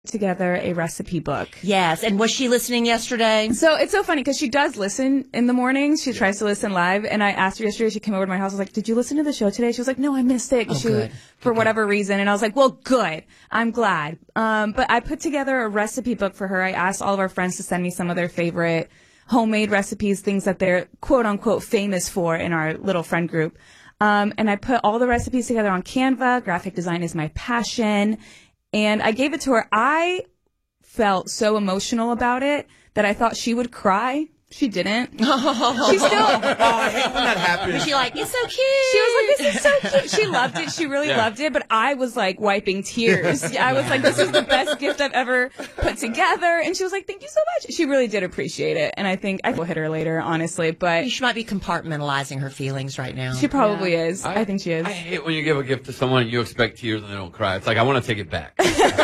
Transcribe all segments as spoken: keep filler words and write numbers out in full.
together a recipe book. Yes. And was she listening yesterday? So it's so funny because she does listen in the mornings. She yeah. tries to listen live. And I asked her yesterday, she came over to my house. I was like, did you listen to the show today? She was like, no, I missed it. Oh, she, good. For good. whatever reason. And I was like, well, good. I'm glad. Um, but I put together a recipe book for her. I asked all of our friends to send me some of their favorite homemade recipes, things that they're quote unquote famous for in our little friend group. Um, and I put all the recipes together on Canva. Graphic design is my passion. And I gave it to her. I felt so emotional about it that I thought she would cry. She didn't. She still. Oh, I hate when that happens. Was she like, it's so cute? She was like, this is so cute. She loved it. She really yeah. loved it. But I was like wiping tears. I was like, this is the best gift I've ever put together. And she was like, thank you so much. She really did appreciate it. And I think I will hit her later, honestly. But she might be compartmentalizing her feelings right now. She probably yeah. is. I, I think she is. I hate when you give a gift to someone and you expect tears and they don't cry. It's like, I want to take it back.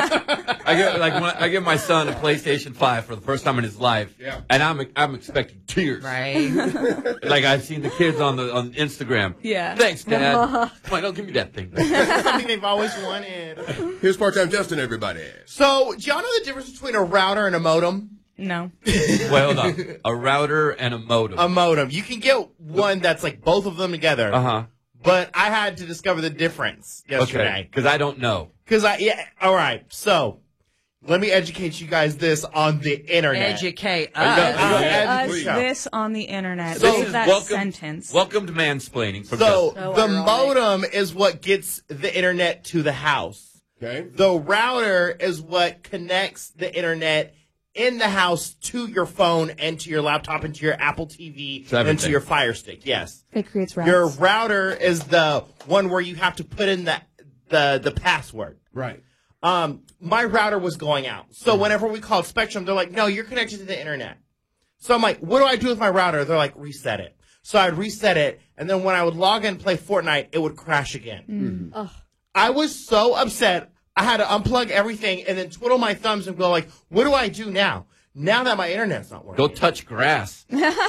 I give like when I give my son a PlayStation five for the first time in his life, yeah. and I'm I'm expecting tears. Right. Like I've seen the kids on the on Instagram. Yeah. Thanks, Dad. Come on, don't give me that thing. That's something they've always wanted. Here's Part-Time Justin, everybody. So, do y'all know the difference between a router and a modem? No. Well, hold on. A router and a modem. A modem. You can get one that's like both of them together. Uh huh. But I had to discover the difference yesterday. Okay. Because I don't know. Because I yeah. All right. So. Let me educate you guys this on the internet. Educate us. Uh, us this on the internet. So, Save that welcome, sentence. Welcome to mansplaining. From so Justin. the modem is what gets the internet to the house. Okay. The router is what connects the internet in the house to your phone and to your laptop and to your Apple T V and to your Fire Stick. Yes. It creates routes. Your router is the one where you have to put in the the, the password. Right. Um, my router was going out. So whenever we called Spectrum, they're like, no, you're connected to the internet. So I'm like, what do I do with my router? They're like, reset it. So I'd reset it. And then when I would log in and play Fortnite, it would crash again. Mm. Mm. I was so upset. I had to unplug everything and then twiddle my thumbs and go like, what do I do now? Now that my internet's not working. Go touch grass.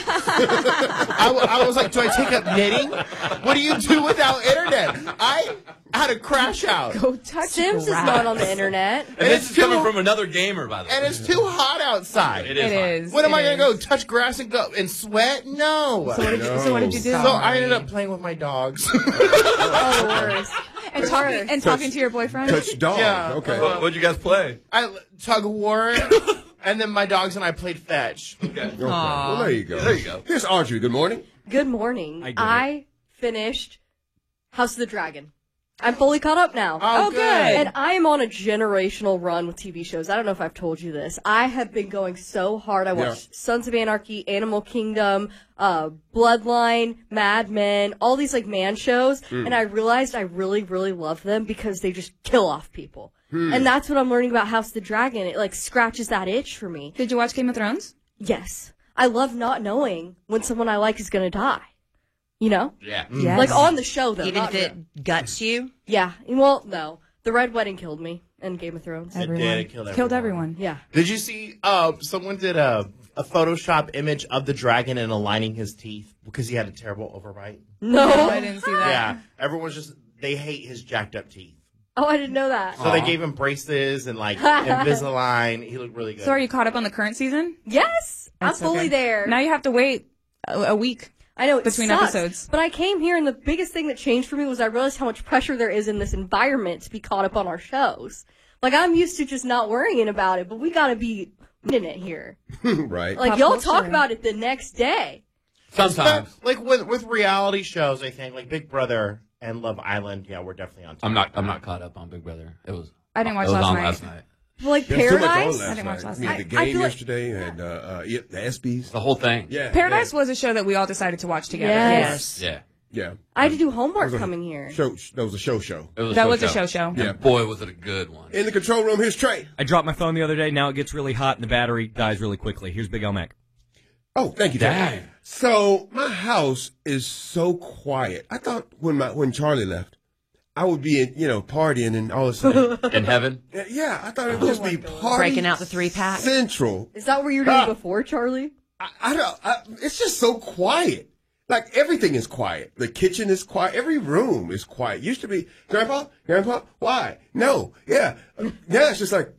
I, I was like, do I take up knitting? What do you do without internet? I had a crash out. Go touch Sims grass. is not on the internet. And, and this is too, coming from another gamer, by the way. And it's too hot outside. It is. It hot. is. When am it I going to is. go touch grass and go and sweat? No. So what did, No. you, so what did you do? So I ended up playing with my dogs. Oh, the worst. And, talking, and talking to your boyfriend? Touch dog. Yeah. Okay. What, what'd you guys play? I tug of war, and then my dogs and I played fetch. Okay. Okay. Well, there you go. There you go. Here's Audrey. Good morning. Good morning. I I, get it. finished House of the Dragon. I'm fully caught up now. Oh, Oh, good. good. And I am on a generational run with T V shows. I don't know if I've told you this. I have been going so hard. I watched Sons of Anarchy, Animal Kingdom, uh, Bloodline, Mad Men, all these like man shows. Mm. And I realized I really, really love them because they just kill off people. And that's what I'm learning about House of the Dragon. It like scratches that itch for me. Did you watch Game of Thrones? Yes. I love not knowing when someone I like is going to die. You know? Yeah. Yes. Like on the show, though. Even not if it guts you? Yeah. Well, no. The Red Wedding killed me in Game of Thrones. It Everyone. did. It killed everyone. Killed everyone. Yeah. Did you see? Uh, someone did a a Photoshop image of the dragon and aligning his teeth because he had a terrible overbite. No. I didn't see that. Yeah, everyone's just they hate his jacked up teeth. Oh, I didn't know that. So they gave him braces and like Invisalign. He looked really good. So are you caught up on the current season? Yes. That's I'm fully okay. there. Now you have to wait a, a week. I know it between sucks, episodes. But I came here, and the biggest thing that changed for me was I realized how much pressure there is in this environment to be caught up on our shows. Like, I'm used to just not worrying about it, but we gotta be in it here. Right. Like, Pop y'all culture. talk about it the next day. Sometimes. like with with reality shows, I think like Big Brother and Love Island. Yeah, we're definitely on. Top. I'm not. I'm not caught up on Big Brother. It was. I didn't watch it was last on night. last night. Like, There's too much on Paradise? last I didn't watch night. last I mean, night. the I- I game feel like- yesterday and uh, uh, yeah, the ESPYs. The whole thing. Yeah. Paradise was a show that we all decided to watch together. Yes. Yeah. Yeah. I had to do homework That was a coming here. Show. That was a show. Show. It was That show was a show. show show. And Yeah. boy, was it a good one. In the control room, here's Trey. I dropped my phone the other day. Now it gets really hot and the battery dies really quickly. Here's Big L Mac. Oh, thank you, Trey. Dang. So my house is so quiet. I thought when my when Charlie left, I would be in, you know, partying and all of a sudden. In heaven. Yeah, I thought it would just be party Breaking out the three-pack. central. Is that what you were doing Ah. before, Charlie? I, I don't. I, it's just so quiet. Like everything is quiet. The kitchen is quiet. Every room is quiet. Used to be, Grandpa, Grandpa, why? No, yeah. Now it's just like,